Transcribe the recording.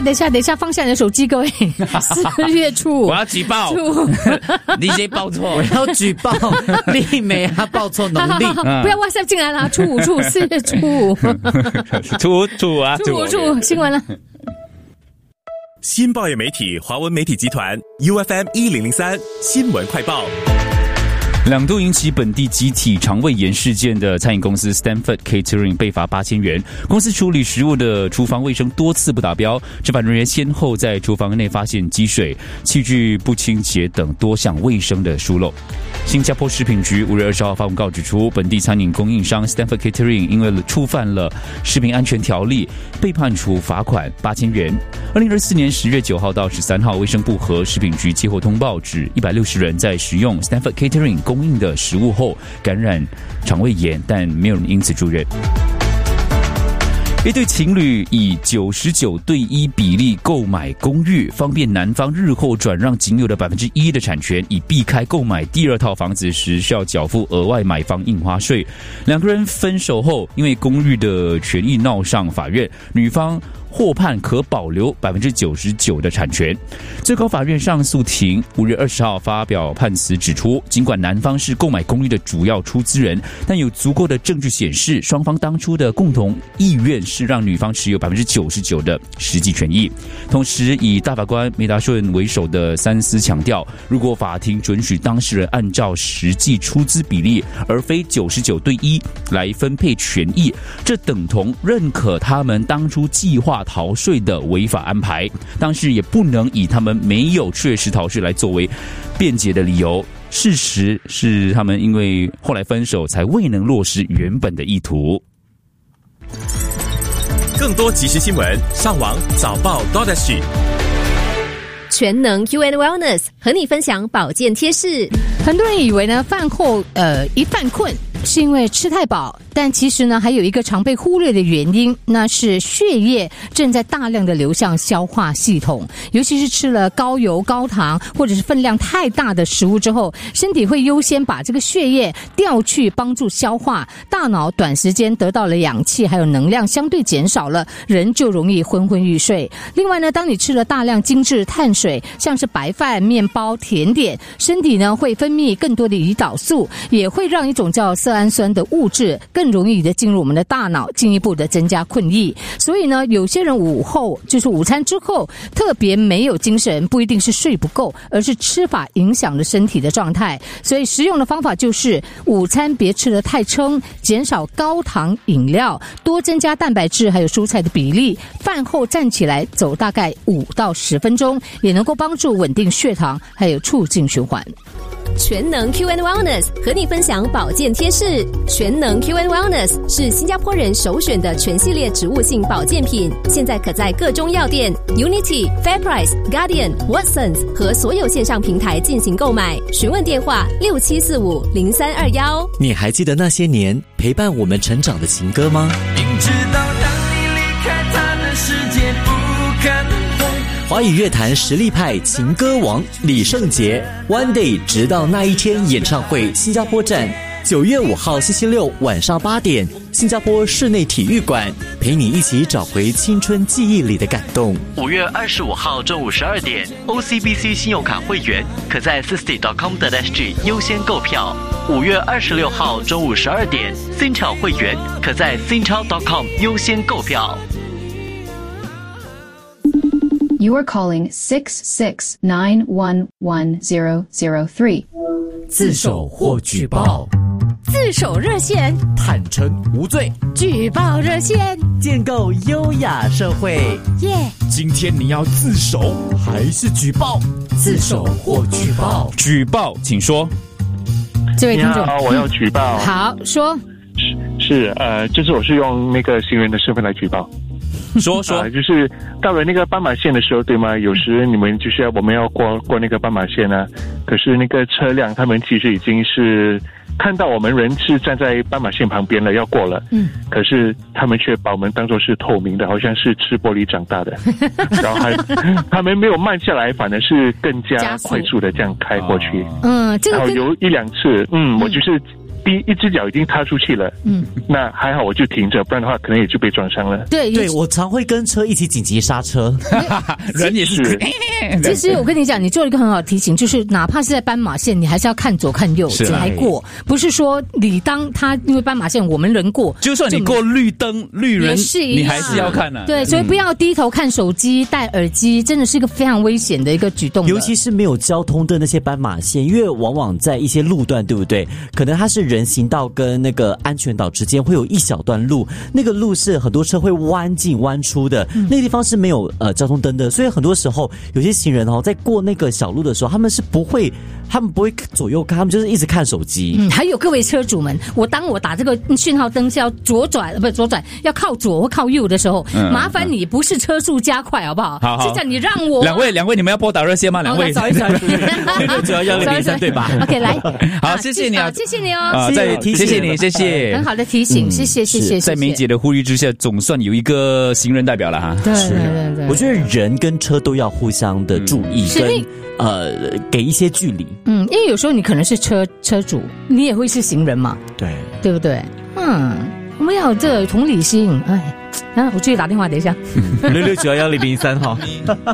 等一下，放下你的手机，各位。4月初5， 我要举报，DJ 报错， 我要举报丽美啊，报错农历， 不要 WhatsApp 进来了，初五4月初5， 初五新闻了。 新报业媒体华文媒体集团 UFM 1003新闻快报。 2度引起本地集体肠胃炎事件的餐饮公司 Stanford Catering 被罚8000元。公司处理食物的厨房卫生多次不达标，执法人员先后在厨房内发现积水、器具不清洁等多项卫生的疏漏。新加坡食品局5月20号发公告指出，本地餐饮供应商 Stanford Catering 因为触犯了食品安全条例，被判处罚款8000元。2024年10月9号到13号，卫生部和食品局接获通报，指160人在食用 Stanford Catering 供应的食物后感染肠胃炎，但没有人因此住院。一对情侣以99:1比例购买公寓，方便男方日后转让仅有的1%的产权，以避开购买第2套房子时需要缴付额外买房印花税。2个人分手后，因为公寓的权益闹上法院，女方获判可保留99%的产权。最高法院上诉庭5月20号发表判词指出，尽管男方是购买公寓的主要出资人，但有足够的证据显示，双方当初的共同意愿是让女方持有99%的实际权益。同时，以大法官梅达顺为首的三司强调，如果法庭准许当事人按照实际出资比例而非99:1来分配权益，这等同认可他们当初计划逃税的违法安排，当时也不能以他们没有确实逃税来作为辩解的理由。事实是他们因为后来分手才未能落实原本的意图。 更多即时新闻，上网早报 .SG。 全能 UN Wellness 和你分享保健贴士。 很多人以为呢，饭后一犯困是因为吃太饱，但其实呢，还有一个常被忽略的原因，那是血液正在大量的流向消化系统，尤其是吃了高油、高糖或者是分量太大的食物之后，身体会优先把这个血液调去帮助消化，大脑短时间得到了氧气还有能量相对减少了，人就容易昏昏欲睡。另外呢，当你吃了大量精致碳水，像是白饭、面包、甜点，身体呢会分泌更多的胰岛素，也会让一种叫色氨酸的物质更容易的进入我们的大脑，进一步的增加困意。所以呢，有些人午后就是午餐之后特别没有精神，不一定是睡不够，而是吃法影响了身体的状态。所以实用的方法就是午餐别吃得太撑，减少高糖饮料，多增加蛋白质还有蔬菜的比例，饭后站起来走大概5到10分钟，也能够帮助稳定血糖还有促进循环。 全能 QN Wellness 和你分享保健贴士。全能 QN Wellness 是新加坡人首选的全系列植物性保健品，现在可在各中药店、Unity、FairPrice、Guardian、Watsons 和所有线上平台进行购买。询问电话67450321。 你还记得那些年陪伴我们成长的情歌吗？ 明知道当你离开他的世界不可能。 华语乐坛实力派情歌王李圣杰 One Day 直到那一天演唱会新加坡站，9月5号星期六晚上8点，新加坡室内体育馆，陪你一起找回青春记忆里的感动。5月25号中午12点 ，OCBC 信用卡会员可在 Sisti.com.sg 优先购票。5月26号中午12点，新潮会员可在 Singchao.com 优先购票。 You are calling 669111003. 自首或举报， 自首热线， 坦诚无罪， 举报热线， 建构优雅社会。 耶！ 今天你要自首还是举报？ 自首或举报？ 举报，请说。 这位听众， 我要举报。 好，说。 就是我是用那个行人的身份来举报。 说就是到了那个斑马线的时候，对吗？有时你们就是我们要过那个斑马线啊，可是那个车辆他们其实已经是看到我们人是站在斑马线旁边了，要过了，可是他们却把我们当作是透明的，好像是吃玻璃长大的，然后他们没有慢下来，反而是更加快速的这样开过去。这个然后有1-2次，我就是一只脚已经踏出去了，那还好我就停着，不然的话可能也就被撞伤了。 对，我常会跟车一起紧急刹车， 人也是。 其实我跟你讲，你做了一个很好的提醒，就是哪怕是在斑马线，你还是要看左看右才过，不是说你当他因为斑马线我们人过， 就算你过绿灯绿人，你还是要看啊。 对，所以不要低头看手机、戴耳机，真的是一个非常危险的一个举动。 尤其是没有交通的那些斑马线，因为往往在一些路段，对不对？可能它是人行道跟那个安全岛之间会有一小段路，那个路是很多车会弯进弯出的，那个地方是没有交通灯的，所以很多时候有些行人在过那个小路的时候，他们不会左右看，他们就是一直看手机。 还有各位车主们，当我打这个讯号灯是要左转要靠左或靠右的时候，麻烦你不是车速加快好不好？ 好， 是叫你让我。 两位你们要拨打热线吗？两位 ，66911003对吧 ？OK， 来， 好，谢谢你啊， 谢谢你哦， 谢谢你，谢谢， 很好的提醒，谢谢。 在梅姐的呼吁之下，总算有一个行人代表了哈。 对， 我觉得人跟车都要互相的注意，跟给一些距离。 因为有时候你可能是车主，你也会是行人嘛，对不对？我们要有这个同理心。我继续打电话，等一下。 66911003号。